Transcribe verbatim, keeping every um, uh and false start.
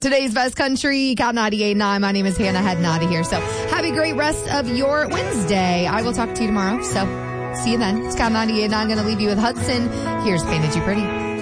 Today's Best Country, Cal ninety-eight point nine. My name is Hannah, heading out of here. So have a great rest of your Wednesday. I will talk to you tomorrow. So see you then. It's Cal ninety-eight point nine. Going to leave you with Hudson. Here's Painted You Pretty.